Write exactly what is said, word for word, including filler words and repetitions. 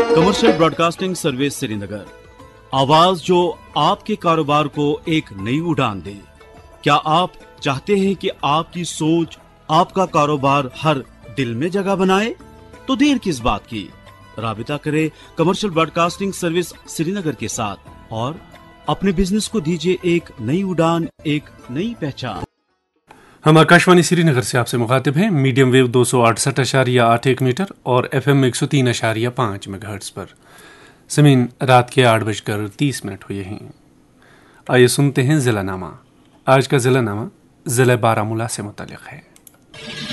Commercial broadcasting service Srinagar, आवाज जो आपके कारोबार को एक नई उड़ान दे। क्या आप चाहते हैं कि आपकी सोच आपका कारोबार हर दिल में जगह बनाए? तो देर किस बात की, राबिता करें कमर्शियल ब्रॉडकास्टिंग सर्विस श्रीनगर के साथ और अपने बिजनेस को दीजिए एक नई उड़ान, एक नई पहचान। हम आकाशवाणी श्रीनगर से आपसे मुखातिब हैं मीडियम वेव दो सौ अड़सठ अशारिया आठ एक मीटर और एफ एम एक सौ तीन अशारिया पाँच मेगाहर्ट्ज पर। ज़मीन रात के आठ बजकर तीस मिनट हुए हैं। आइए सुनते हैं जिला नामा। आज का जिला नामा जिला बारामूला से मुताल्लिक़ है।